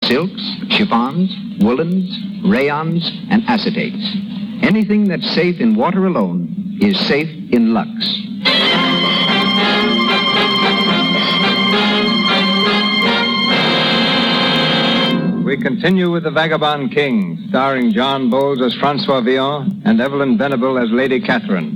silks, chiffons, woolens, rayons, and acetates. Anything that's safe in water alone is safe in Lux. We continue with The Vagabond King, starring John Bowles as Francois Villon and Evelyn Venable as Lady Catherine.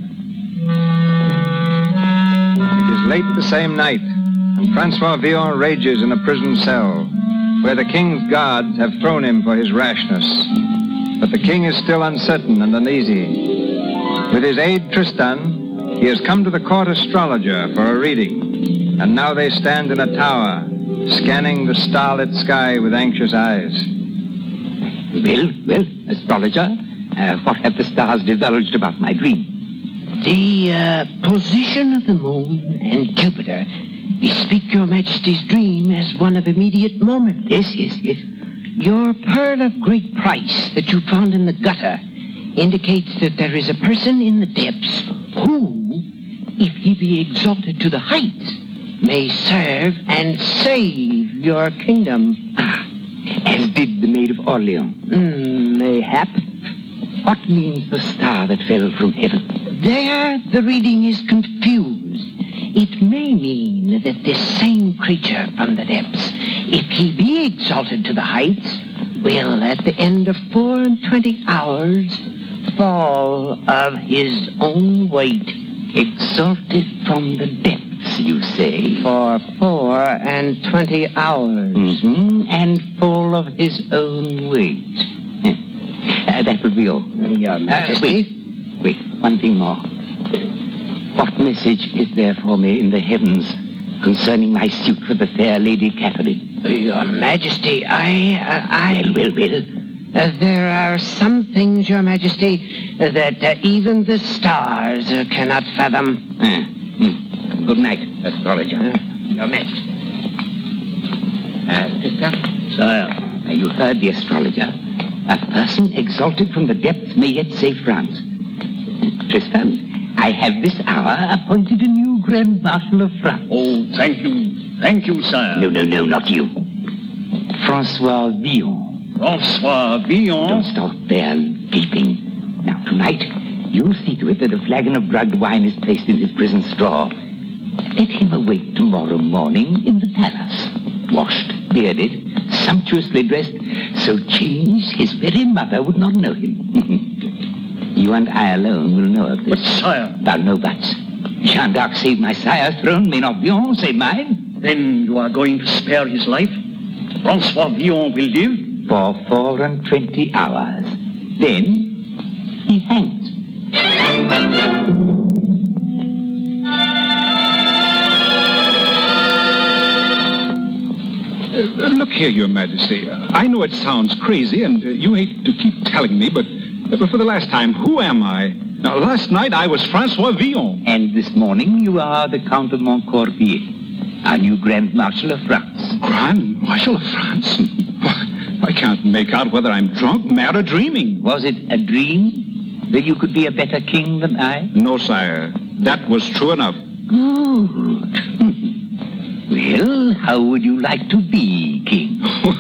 It is late the same night, and Francois Villon rages in a prison cell, where the king's guards have thrown him for his rashness. But the king is still uncertain and uneasy. With his aide Tristan, he has come to the court astrologer for a reading, and now they stand in a tower, scanning the starlit sky with anxious eyes. Well, astrologer, what have the stars divulged about my dream? The position of the moon and Jupiter bespeak your majesty's dream as one of immediate moment. Yes. Your pearl of great price that you found in the gutter indicates that there is a person in the depths who, if he be exalted to the heights, may serve and save your kingdom. As did the Maid of Orleans. Mayhap. What means the star that fell from heaven? There the reading is confused. It may mean that this same creature from the depths, if he be exalted to the heights, will at the end of 24 hours fall of his own weight. Exalted from the depths, you say? For 24 hours. And full of his own weight. That will be all. Your Majesty? Wait, one thing more. What message is there for me in the heavens concerning my suit for the fair Lady Catherine? Your Majesty, Well. There are some things, Your Majesty, that even the stars cannot fathom. Good night, astrologer. Your Majesty. Sister? Sire. You heard the astrologer. A person exalted from the depths may yet save France. Tristan, I have this hour appointed a new Grand Marshal of France. Oh, thank you. Thank you, sire. No, not you. Francois Villon. Francois Villon? Don't stop there gaping. Now, tonight, you see to it that a flagon of drugged wine is placed in his prison straw. Let him awake tomorrow morning in the palace. Washed, bearded, sumptuously dressed, so changed his very mother would not know him. You and I alone will know of this. But, sire... Thou know buts. Jeanne d'Arc saved my sire's throne, may not Villon save mine? Then you are going to spare his life? Francois Villon will live? For 24 hours. Then, he hangs. Look here, Your Majesty. I know it sounds crazy, and you hate to keep telling me, but for the last time, who am I? Now, last night I was Francois Villon. And this morning you are the Count of Montcorbier, our new Grand Marshal of France. Grand Marshal of France? I can't make out whether I'm drunk, mad, or dreaming. Was it a dream that you could be a better king than I? No, sire. That was true enough. Good. Well, how would you like to be king?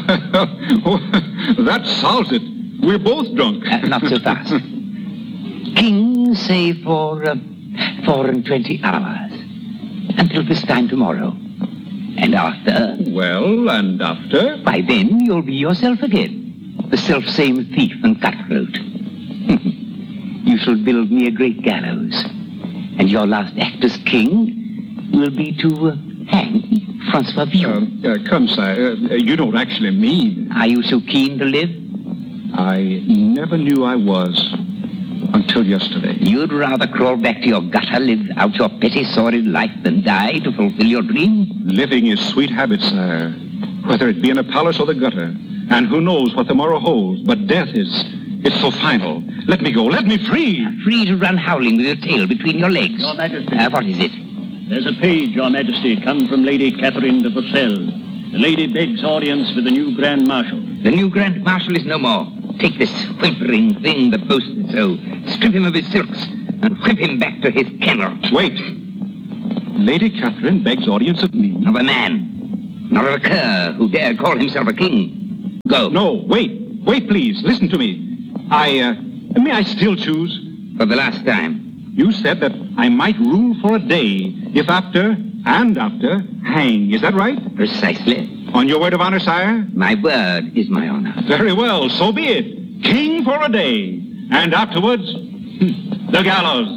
That solves it. We're both drunk. Not so fast. King, say for 24 hours. Until this time tomorrow. And after? Well, and after? By then, you'll be yourself again. The self-same thief and cutthroat. You shall build me a great gallows. And your last act as king will be to hang Francois Villon. Come, sire. You don't actually mean... Are you so keen to live? I never knew I was until yesterday. You'd rather crawl back to your gutter, live out your petty, sordid life than die to fulfill your dream? Living is sweet habit, sire. Whether it be in a palace or the gutter. And who knows what tomorrow holds. But death it's so final. Let me go. Let me free. Free to run howling with your tail between your legs. Your Majesty. What is it? There's a page, Your Majesty, come from Lady Catherine de Bruxelles. The lady begs audience with the new Grand Marshal. The new Grand Marshal is no more. Take this whimpering thing that boasted so. Strip him of his silks and whip him back to his kennel. Wait. Lady Catherine begs audience of me. Of a man. Not of a cur who dare call himself a king. go. No, wait. Wait, please. Listen to me. May I still choose? For the last time. You said that I might rule for a day, if after, hang. Is that right? Precisely. On your word of honor, sire? My word is my honor. Very well, so be it. King for a day. And afterwards, the gallows.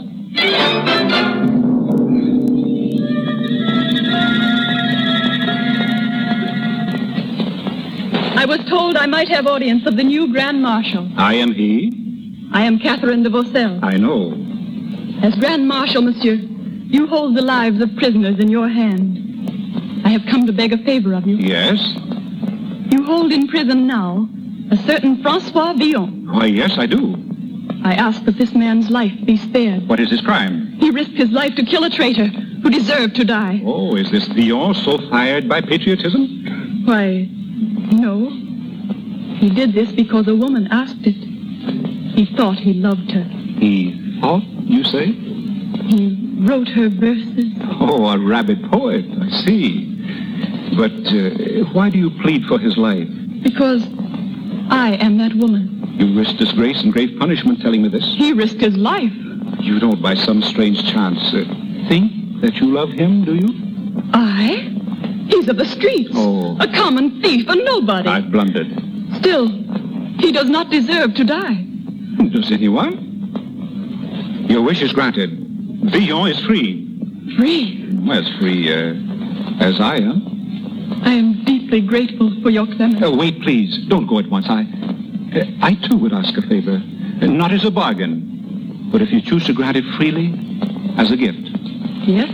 I was told I might have audience of the new Grand Marshal. I am he. I am Catherine de Vaucelles. I know. As Grand Marshal, monsieur, you hold the lives of prisoners in your hand. I have come to beg a favor of you. Yes? You hold in prison now a certain Francois Villon. Why, yes, I do. I ask that this man's life be spared. What is his crime? He risked his life to kill a traitor who deserved to die. Oh, is this Villon so fired by patriotism? Why, no. He did this because a woman asked it. He thought he loved her. He thought, you say? He wrote her verses. Oh, a rabid poet, I see. But why do you plead for his life? Because I am that woman. You risked disgrace and grave punishment telling me this. He risked his life. You don't, by some strange chance, think that you love him, do you? I? He's of the streets. Oh. A common thief, a nobody. I've blundered. Still, he does not deserve to die. Does anyone? Your wish is granted. Villon is free. Free? As free as I am. I am deeply grateful for your clemency. Wait, please. Don't go at once. I too would ask a favor. Not as a bargain, but if you choose to grant it freely, as a gift. Yes?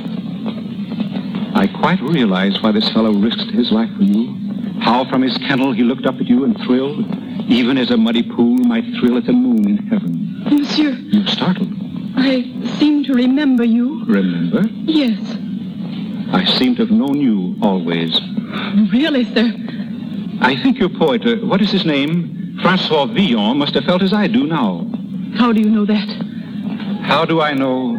I quite realize why this fellow risked his life for you. How from his kennel he looked up at you and thrilled, even as a muddy pool might thrill at the moon in heaven. Monsieur. You're startled. I seem to remember you. Remember? Yes. I seem to have known you always. Really, sir? I think your poet, what is his name? Francois Villon must have felt as I do now. How do you know that? How do I know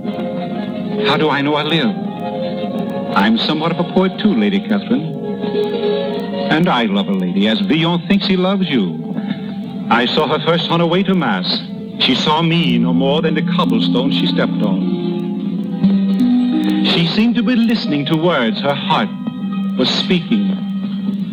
I live? I'm somewhat of a poet too, Lady Catherine. And I love a lady as Villon thinks he loves you. I saw her first on her way to Mass. She saw me no more than the cobblestone she stepped on. She seemed to be listening to words her heart was speaking.